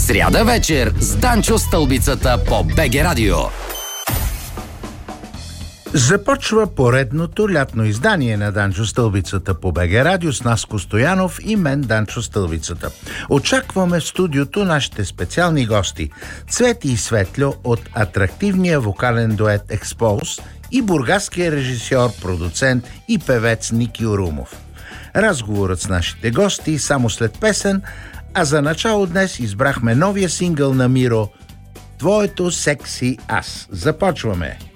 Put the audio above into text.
Сряда вечер с Данчо Стълбицата по БГ Радио. Започва поредното лятно издание на Данчо Стълбицата по БГ Радио с Наско Стоянов и мен, Данчо Стълбицата. Очакваме в студиото нашите специални гости Цвети и Светльо от атрактивния вокален дует Експоуз и бургаския режисьор, продуцент и певец Ники Орумов. Разговорът с нашите гости само след песен, а за начало днес избрахме новия сингъл на Миро «Твоето секси аз». Започваме!